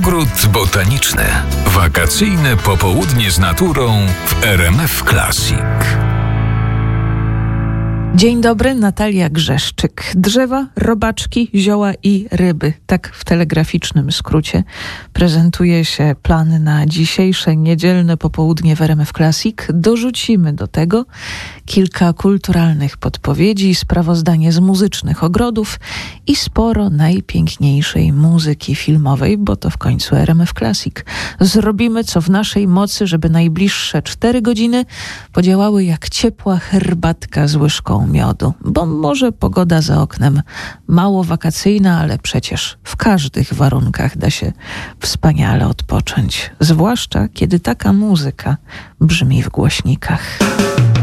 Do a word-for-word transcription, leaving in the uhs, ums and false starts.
Ogród botaniczny. Wakacyjne popołudnie z naturą w R M F Classic. Dzień dobry, Natalia Grzeszczyk. Drzewa, robaczki, zioła i ryby. Tak w telegraficznym skrócie prezentuje się plan na dzisiejsze niedzielne popołudnie w R M F Classic. Dorzucimy do tego kilka kulturalnych podpowiedzi, sprawozdanie z muzycznych ogrodów i sporo najpiękniejszej muzyki filmowej, bo to w końcu R M F Classic. Zrobimy co w naszej mocy, żeby najbliższe cztery godziny podziałały jak ciepła herbatka z łyżką miodu, bo może pogoda za oknem mało wakacyjna, ale przecież w każdych warunkach da się wspaniale odpocząć, zwłaszcza kiedy taka muzyka brzmi w głośnikach.